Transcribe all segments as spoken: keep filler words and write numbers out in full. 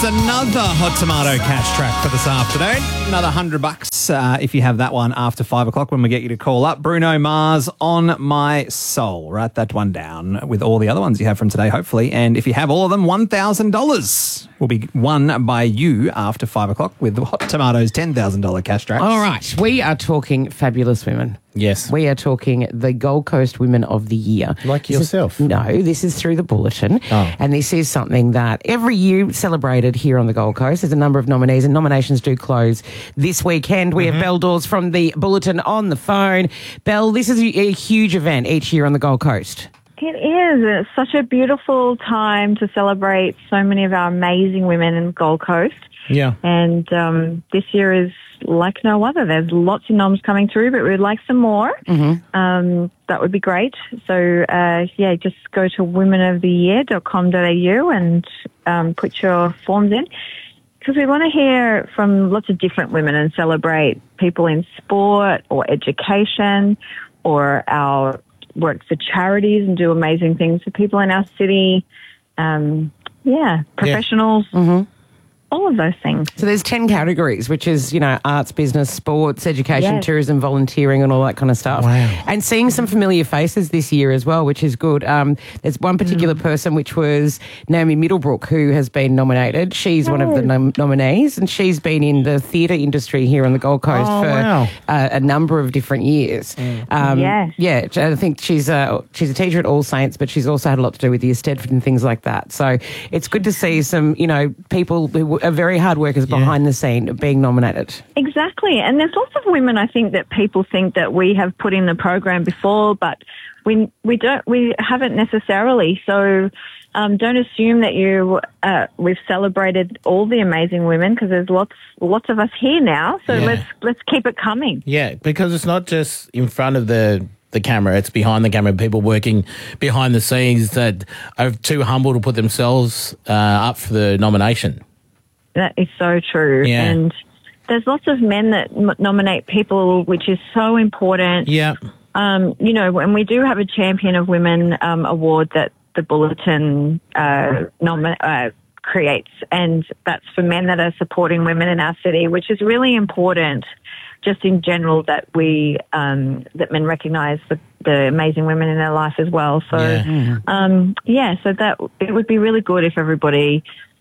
Another Hot Tomato cash track for this afternoon. Another hundred bucks uh, if you have that one after five o'clock when we get you to call up. Bruno Mars, On My Soul. Write that one down with all the other ones you have from today, hopefully. And if you have all of them, one thousand dollars will be won by you after five o'clock with Hot Tomatoes ten thousand dollars cash track. All right. We are talking fabulous women. Yes. We are talking the Gold Coast Women of the Year. Like This yourself? Is, no, this is through the Bulletin. Oh. And this is something that every year celebrated here on the Gold Coast. There's a number of nominees, and nominations do close this weekend. We Mm-hmm. have Belle Dawes from the Bulletin on the phone. Belle, this is a, a huge event each year on the Gold Coast. It is. It's such a beautiful time to celebrate so many of our amazing women in Gold Coast. Yeah. And um, this year is like no other. There's lots of noms coming through, but we'd like some more. Mm-hmm. Um, that would be great. So, uh, yeah, just go to women of the year dot com dot a u and um, put your forms in. Because we want to hear from lots of different women and celebrate people in sport or education or our work for charities and do amazing things for people in our city. Um, yeah, professionals. Yeah. Mm-hmm. All of those things. So there's ten categories, which is, you know, arts, business, sports, education, Yes. tourism, volunteering and all that kind of stuff. Wow. And seeing some familiar faces this year as well, which is good. Um, there's one particular person, which was Naomi Middlebrook, who has been nominated. She's one of the nom- nominees, and she's been in the theatre industry here on the Gold Coast Oh, for wow. uh, a number of different years. Um, Yes. Yeah, I think she's a, she's a teacher at All Saints, but she's also had a lot to do with the Eisteddfod and things like that. So it's good to see some, you know, people who are very hard workers behind the scene being nominated. Exactly. And there's lots of women, I think, that people think that we have put in the program before, but we we don't, we haven't necessarily. So um, don't assume that you uh, we've celebrated all the amazing women, because there's lots lots of us here now. So Yeah. let's let's keep it coming. Yeah, because it's not just in front of the the camera, it's behind the camera, people working behind the scenes that are too humble to put themselves uh, up for the nomination. That is so true. Yeah. And there's lots of men that m- nominate people, which is so important. Yeah. Um, you know, and we do have a Champion of Women um, award that the Bulletin uh, nomi- uh, creates, and that's for men that are supporting women in our city, which is really important. Just in general, that we um, that men recognise the, the amazing women in their life as well. So, Yeah. um, yeah, so that it would be really good if everybody.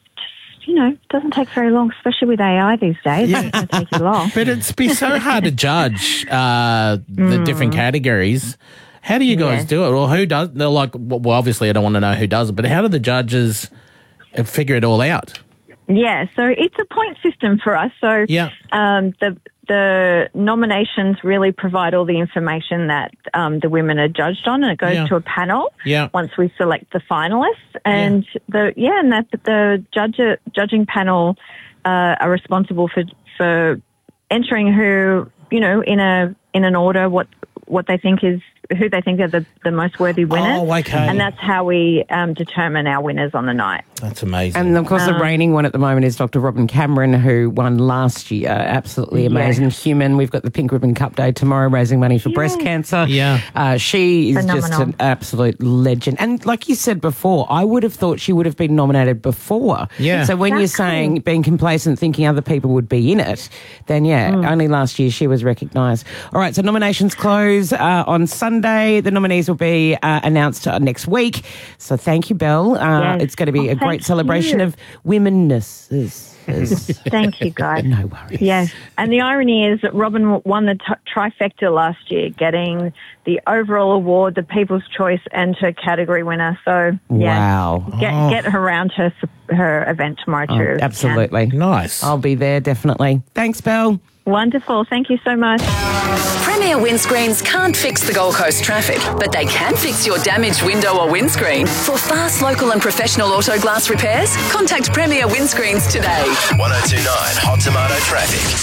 You know, it doesn't take very long, especially with A I these days. Yeah. It's going to take you long. But it's be so hard to judge uh, the different categories. How do you guys Yeah. do it? Or who does? They're like, well, obviously, I don't want to know who does it, but how do the judges figure it all out? Yeah, so it's a point system for us. So Yeah. um, the the nominations really provide all the information that um, the women are judged on, and it goes Yeah. to a panel Yeah. once we select the finalists. And the yeah, and that the judge judging panel uh, are responsible for for entering who you know in a in an order what what they think is who they think are the, the most worthy winners. Oh, okay. And that's how we um, determine our winners on the night. That's amazing. And of course, the reigning one at the moment is Doctor Robin Cameron, who won last year. Absolutely amazing human. We've got the Pink Ribbon Cup Day tomorrow, raising money for breast cancer. Yeah. Uh, she is just Phenomenal. an absolute legend. And like you said before, I would have thought she would have been nominated before. Yeah. So when you're Exactly. saying being complacent, thinking other people would be in it, then yeah, only last year she was recognised. All right, so nominations close uh, on Sunday. The nominees will be uh, announced uh, next week. So thank you, Belle. Uh, Yes. It's going to be Oh, a great thank celebration you. of womenness. Is- is- Thank you, guys. no worries. Yes, and the irony is that Robin won the t- trifecta last year, getting the overall award, the People's Choice, and her category winner. So, yeah, Wow. get Oh. get her around her her event tomorrow too. if you can. Absolutely. nice. I'll be there, definitely. Thanks, Belle. Wonderful. Thank you so much. Premier Windscreens can't fix the Gold Coast traffic, but they can fix your damaged window or windscreen. For fast, local and professional auto glass repairs, contact Premier Windscreens today. one oh two point nine Hot Tomato Traffic.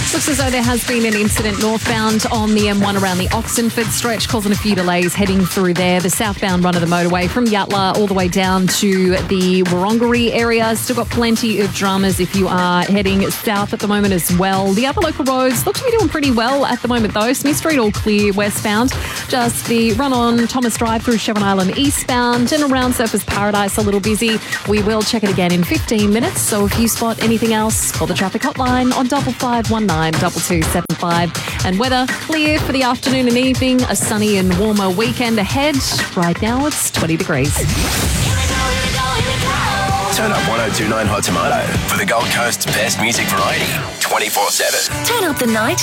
Looks as though there has been an incident northbound on the M one around the Oxenford stretch, causing a few delays heading through there. The southbound run of the motorway from Yatala all the way down to the Wurrunggeri area. Still got plenty of dramas if you are heading south at the moment as well. The other local roads look to be doing pretty well at the moment though. Smith Street all clear westbound. Just the run on Thomas Drive through Chevron Island eastbound and around Surfers Paradise a little busy. We will check it again in fifteen minutes. So if you spot anything else, call the traffic hotline on double five one nine double two seven five. And weather clear for the afternoon and evening. A sunny and warmer weekend ahead. Right now it's twenty degrees. Turn up one oh two nine Hot Tomato for the Gold Coast's best music variety, twenty-four seven. Turn up the night.